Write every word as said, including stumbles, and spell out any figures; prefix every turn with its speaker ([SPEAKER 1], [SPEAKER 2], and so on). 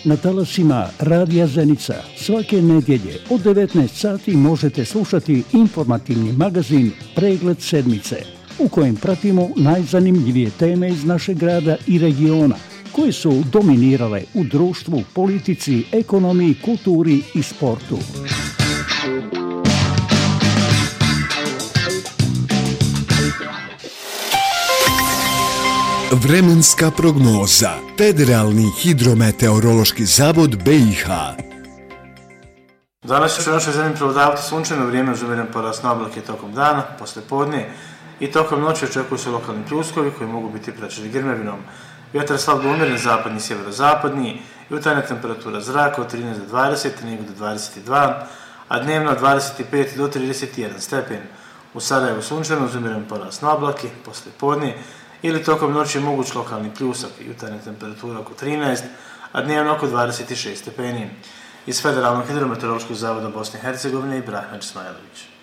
[SPEAKER 1] Na talasima Radija Zenica svake nedjelje od devetnaest sati možete slušati informativni magazin Pregled sedmice, u kojem pratimo najzanimljivije teme iz našeg grada i regiona, koje su dominirale u društvu, politici, ekonomiji, kulturi i sportu.
[SPEAKER 2] Vremenska prognoza. Federalni hidrometeorološki zavod B i H.
[SPEAKER 3] Danas će u našoj zemlji prevladavati sunčano vrijeme uz umjeren porast na oblake tokom dana, poslije podne i tokom noći očekuju se lokalni pljuskovi koji mogu biti praćeni grmevinom. Vjetar slab do umjeren zapadni i sjeverozapadni, jutarnja temperatura zraka od trinaest do dvadeset, nego do dvadeset dva, a dnevno od dvadeset pet do trideset jedan stepen. U Sarajevu sunčano uz umjeren porast na oblake, poslije podne ili tokom noći je moguć lokalni pljusak, jutarnja temperatura oko trinaest, a dnevno oko dvadeset šest stepeni. Iz Federalnog hidrometeorološkog zavoda Bosne i Hercegovine Ibrahim Ismailović.